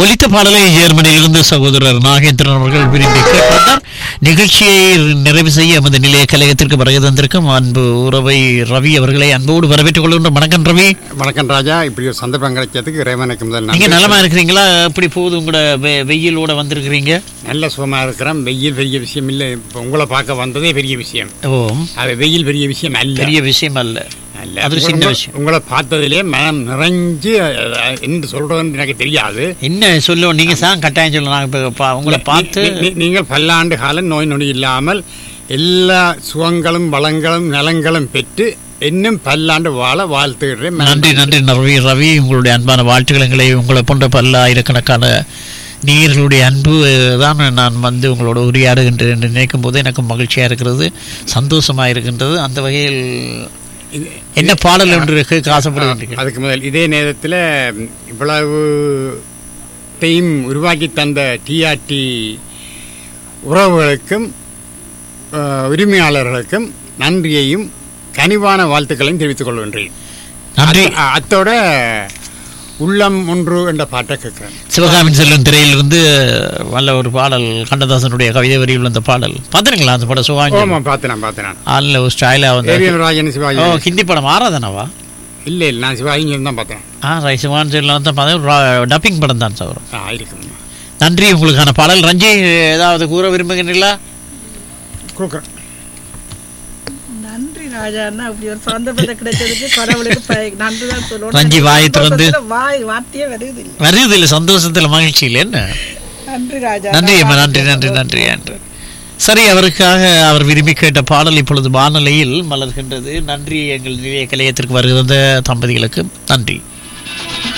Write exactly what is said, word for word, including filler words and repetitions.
ஒலித்த பாடலை ஜெர்மனியிலிருந்து சகோதரர் நாகேந்திரன் அவர்கள் விரும்பி கேட்டார். நிகழ்ச்சியை நிறைவு செய்ய எமது நிலைய கலையத்திற்கு வருகை தந்திருக்கும் அன்பு உறவை ரவி அவர்களை அன்போடு வரவேற்றுக் கொள்கின்ற. வணக்கம் ரவி. வணக்கம் ராஜா. இப்படி ஒரு சந்தர்ப்பம் கிடைச்சதுக்கு இறைவனுக்கு முதல். நீங்க நலமா இருக்கிறீங்களா? எப்படி போகுது உங்களோட வெயிலோட வந்திருக்கிறீங்க? நல்ல சுகமா இருக்கிறோம். வெயில் பெரிய விஷயம் இல்லை. இப்போ உங்களை பார்க்க வந்ததே பெரிய விஷயம். ஓ, அது வெயில் பெரிய விஷயம் அல்ல. பெரிய விஷயம் அல்ல, அது சின்ன விஷயம். உங்களை பார்த்ததிலே மனம் நிறைஞ்சு என்று சொல்றதுன்னு எனக்கு தெரியாது. என்ன சொல்லுவோம், நீங்க தான் கட்டாயம் சொல்லலாம். உங்களை பார்த்து நீங்கள் பல்லாண்டு காலம் நோய் நொடி இல்லாமல் எல்லா சுகங்களும் வளங்களும் நலங்களும் பெற்று இன்னும் பல்லாண்டு வாழ வாழ்த்துகிறேன். நன்றி நன்றி ரவி. ரவி உங்களுடைய அன்பான வாழ்த்துக்களை, உங்களை போன்ற பல்ல ஆயிரக்கணக்கான நீர்களுடைய அன்பு தான் நான் வந்து உங்களோட உரையாடுகின்றேன் என்று நினைக்கும் போது எனக்கு மகிழ்ச்சியாக இருக்கிறது, சந்தோஷமாக இருக்கின்றது. அந்த வகையில் என்ன பாடல் ஒன்று ஆசைப்படுகின்றீர்கள்? அதுக்கு முதல் இதே நேரத்தில் இவ்வளவு டீம் உருவாக்கி தந்த டிஆர்டி உறவுகளுக்கும் உரிமையாளர்களுக்கும் நன்றியையும் கனிவான வாழ்த்துக்களையும் தெரிவித்துக் கொள்கின்றேன். நன்றி. அத்தோட உள்ளம் ஒன்று என்ற பாட்டை கேட்கிறேன். சிவகாமின் செல்வன் திரையிலிருந்து நல்ல ஒரு பாடல், கண்ணதாசனுடைய கவிதை வரியில் வந்த பாடல். பார்த்துருங்களா அந்த படம்? சிவாஜி பார்த்தேன் பார்த்தேன். அதில் ஒரு ஸ்டைலாக வந்து ராஜன் சிவாஜி. ஓ, ஹிந்தி படம் ஆராதனவா? இல்லை இல்லை, நான் சிவாஜி தான் பார்த்தேன். ஆ ரைட், சிவாஜி செல்வன் தான் பார்த்தேன். டப்பிங் படம் தான் சார். இருக்கும். நன்றி. உங்களுக்கான பாடல். ரஞ்சி ஏதாவது கூற விரும்புகிறீங்களா? கூக்க ராஜான்னா அப்படி ஒரு சந்தர்ப்பத்தை கிடைச்சதுக்கு கடவுளுக்கு நன்றி தான் சொல்லுவோம். ரஞ்சி வாய் திறந்து வாய் வார்த்தையே வருது இல்லை, வருது இல்லை, சந்தோஷத்தில் மகிழ்ச்சியில். என்ன நன்றி ராஜா. நன்றி அம்மா, நன்றி நன்றி நன்றி என்று. சரி, அவருக்காக அவர் விரும்பி கேட்ட பாடல் இப்பொழுது வானொலியில் மலர்கின்றது. நன்றி எங்கள் நிலைய கலையத்திற்கு வருகிற தம்பதிகளுக்கு நன்றி.